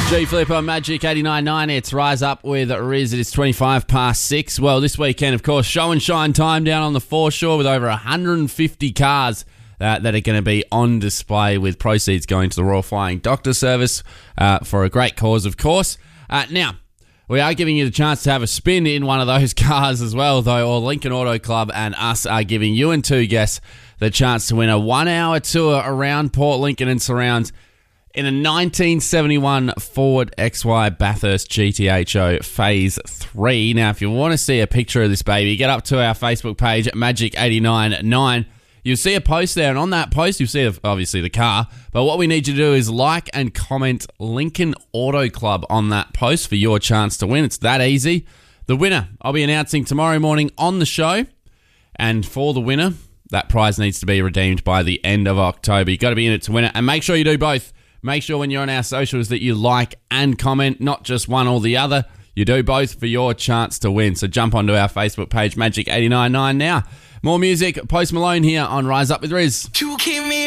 G Flip on Magic 89.9. It's Rise Up with Riz. It is 25 past 6. Well, this weekend, of course, show and shine time down on the foreshore with over 150 cars that are going to be on display, with proceeds going to the Royal Flying Doctor Service for a great cause, of course. Now, we are giving you the chance to have a spin in one of those cars as well, though. Or Lincoln Auto Club and us are giving you and two guests the chance to win a 1-hour tour around Port Lincoln and surrounds in a 1971 Ford XY Bathurst GTHO Phase 3. Now, if you want to see a picture of this baby, get up to our Facebook page at Magic899. You'll see a post there, and on that post, you'll see, obviously, the car. But what we need you to do is like and comment Lincoln Auto Club on that post for your chance to win. It's that easy. The winner, I'll be announcing tomorrow morning on the show. And for the winner, that prize needs to be redeemed by the end of October. You've got to be in it to win it. And make sure you do both. Make sure when you're on our socials that you like and comment, not just one or the other. You do both for your chance to win. So jump onto our Facebook page, Magic899 now. More music, Post Malone here on Rise Up with Riz. You keep me